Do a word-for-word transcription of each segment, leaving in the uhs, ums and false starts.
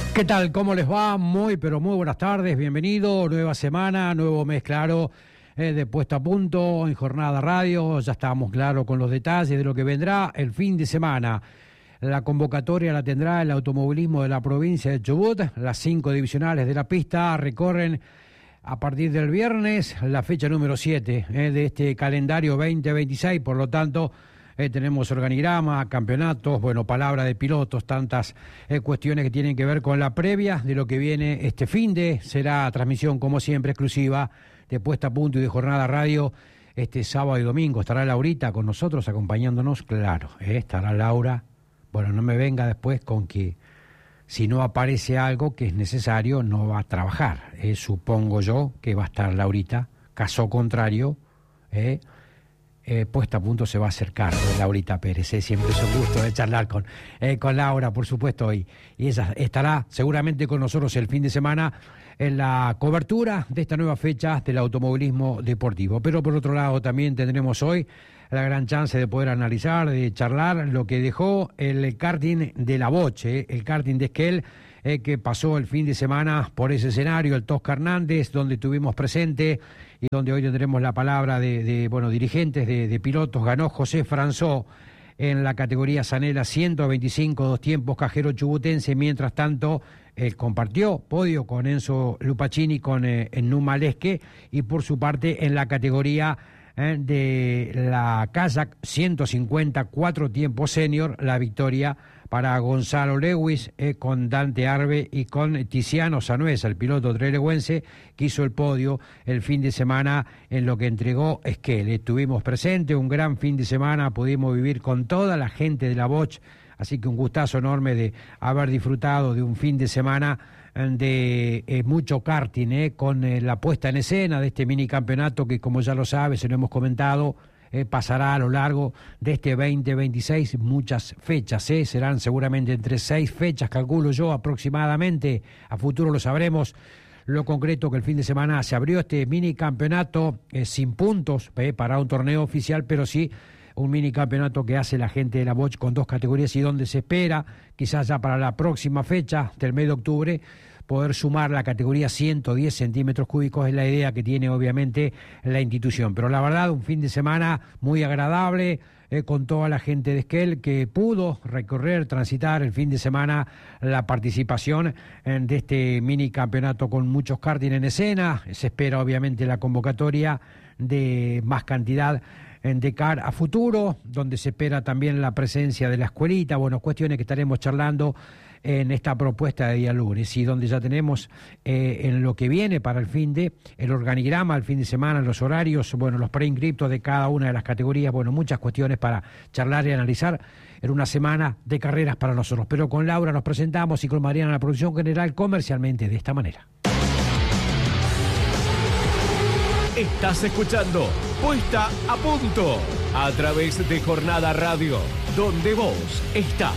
¿Qué tal? ¿Cómo les va? Muy, pero muy buenas tardes. Bienvenido. Nueva semana, nuevo mes, claro, eh, de Puesta a Punto en Jornada Radio. Ya estamos claros con los detalles de lo que vendrá el fin de semana. La convocatoria la tendrá el automovilismo de la provincia de Chubut. Las cinco divisionales de la pista recorren a partir del viernes la fecha número siete eh, de este calendario veinte veintiséis. Por lo tanto, Eh, tenemos organigrama, campeonatos, bueno, palabra de pilotos, tantas eh, cuestiones que tienen que ver con la previa de lo que viene este fin de. Será transmisión, como siempre, exclusiva de Puesta a Punto y de Jornada Radio. Este sábado y domingo estará Laurita con nosotros acompañándonos, claro, eh, estará Laura. Bueno, no me venga después con que si no aparece algo que es necesario, no va a trabajar. Eh, supongo yo que va a estar Laurita, caso contrario, eh, Eh, Puesta a Punto se va a acercar de Laurita Pérez, eh, siempre es un gusto de charlar con, eh, con Laura, por supuesto, y, y ella estará seguramente con nosotros el fin de semana en la cobertura de esta nueva fecha del automovilismo deportivo. Pero por otro lado también tendremos hoy la gran chance de poder analizar, de charlar lo que dejó el karting de la Boche, eh, el karting de Esquel, eh, que pasó el fin de semana por ese escenario, el Tosca Hernández, donde estuvimos presente y donde hoy tendremos la palabra de, de bueno, dirigentes de, de pilotos. Ganó José Franzó en la categoría Zanela ciento veinticinco, dos tiempos, cajero chubutense. Mientras tanto, él compartió podio con Enzo Lupacini, con eh, en Numalesque, y por su parte en la categoría eh, de la Kayak ciento cincuenta, cuatro tiempos senior, la victoria para Gonzalo Lewis, eh, con Dante Arbe y con Tiziano Sanuesa, el piloto trelewense, que hizo el podio el fin de semana en lo que entregó Esquel. Estuvimos presentes, un gran fin de semana, pudimos vivir con toda la gente de la Boch, así que un gustazo enorme de haber disfrutado de un fin de semana de eh, mucho karting, eh, con eh, la puesta en escena de este mini campeonato que, como ya lo sabes, se lo hemos comentado, Eh, pasará a lo largo de este veinte veintiséis muchas fechas, eh, serán seguramente entre seis fechas, calculo yo aproximadamente, a futuro lo sabremos. Lo concreto que el fin de semana se abrió este mini campeonato eh, sin puntos eh, para un torneo oficial, pero sí un mini campeonato que hace la gente de la Boch con dos categorías, y donde se espera, quizás ya para la próxima fecha del mes de octubre, poder sumar la categoría ciento diez centímetros cúbicos. Es la idea que tiene obviamente la institución. Pero la verdad, un fin de semana muy agradable, eh, con toda la gente de Esquel que pudo recorrer, transitar el fin de semana la participación eh, de este mini campeonato con muchos karting en escena. Se espera obviamente la convocatoria de más cantidad de cara a futuro, donde se espera también la presencia de la escuelita, bueno, cuestiones que estaremos charlando en esta propuesta de día lunes, y donde ya tenemos eh, en lo que viene para el fin de, el organigrama, el fin de semana, los horarios, bueno, los preinscriptos de cada una de las categorías, bueno, muchas cuestiones para charlar y analizar en una semana de carreras para nosotros. Pero con Laura nos presentamos, y con Mariana la producción general, comercialmente de esta manera. Estás escuchando Puesta a Punto a través de Jornada Radio, donde vos estás.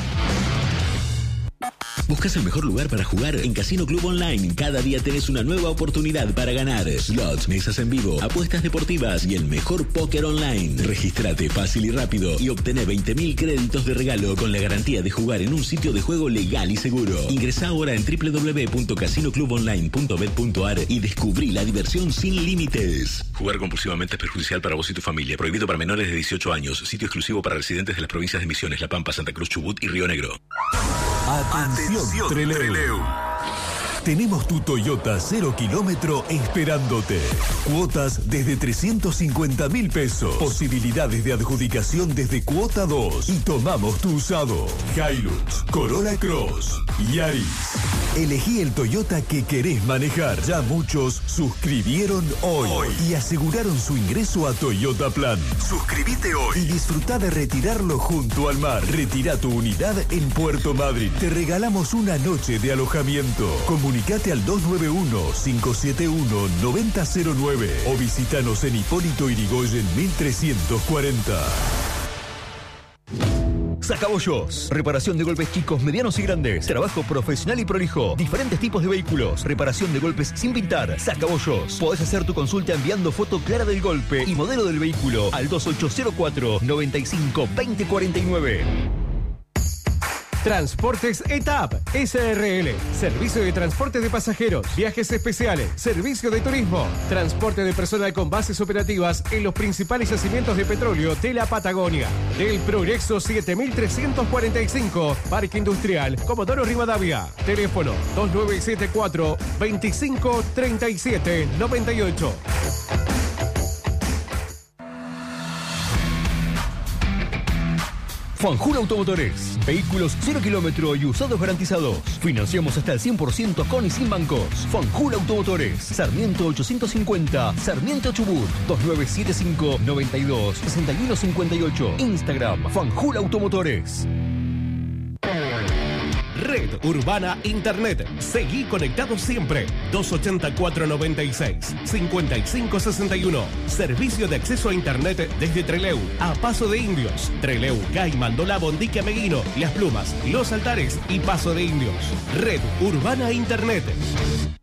¿Buscas el mejor lugar para jugar? En Casino Club Online cada día tenés una nueva oportunidad para ganar. Slots, mesas en vivo, apuestas deportivas y el mejor póker online. Regístrate fácil y rápido y obtené veinte mil créditos de regalo con la garantía de jugar en un sitio de juego legal y seguro. Ingresá ahora en doble u doble u doble u punto casino club online punto bet punto a r y descubrí la diversión sin límites. Jugar compulsivamente es perjudicial para vos y tu familia. Prohibido para menores de dieciocho años. Sitio exclusivo para residentes de las provincias de Misiones, La Pampa, Santa Cruz, Chubut y Río Negro. Atención, Trelew. Tenemos tu Toyota cero kilómetro esperándote. Cuotas desde trescientos cincuenta mil pesos. Posibilidades de adjudicación desde cuota dos. Y tomamos tu usado. Hilux, Corolla Cross, Yaris. Elegí el Toyota que querés manejar. Ya muchos suscribieron hoy, hoy y aseguraron su ingreso a Toyota Plan. Suscríbete hoy y disfruta de retirarlo junto al mar. Retira tu unidad en Puerto Madryn. Te regalamos una noche de alojamiento. Comunicate al dos nueve uno, cinco siete uno, nueve cero cero nueve o visítanos en Hipólito Yrigoyen mil trescientos cuarenta. Sacabollos. Reparación de golpes chicos, medianos y grandes. Trabajo profesional y prolijo. Diferentes tipos de vehículos. Reparación de golpes sin pintar. Sacabollos. Podés hacer tu consulta enviando foto clara del golpe y modelo del vehículo al dos ocho cero cuatro, nueve cinco, dos cero cuatro nueve. Transportes ETAP S R L. Servicio de transporte de pasajeros, viajes especiales, servicio de turismo, transporte de personal con bases operativas en los principales yacimientos de petróleo de la Patagonia. Del Progreso siete mil trescientos cuarenta y cinco, Parque Industrial Comodoro Rivadavia. Teléfono dos nueve siete cuatro, veinticinco, treinta y siete, noventa y ocho. Fanjul Automotores. Vehículos cero kilómetro y usados garantizados. Financiamos hasta el cien por ciento con y sin bancos. Fanjul Automotores. Sarmiento ochocientos cincuenta. Sarmiento Chubut. dos nueve siete cinco, noventa y dos, sesenta y uno cincuenta y ocho. Instagram. Fanjul Automotores. Red Urbana Internet. Seguí conectado siempre. dos ochenta y cuatro, noventa y seis, cincuenta y cinco sesenta y uno. Servicio de acceso a Internet desde Trelew a Paso de Indios. Trelew, Gaiman, Dolabo, Dique Meguino, Las Plumas, Los Altares y Paso de Indios. Red Urbana Internet.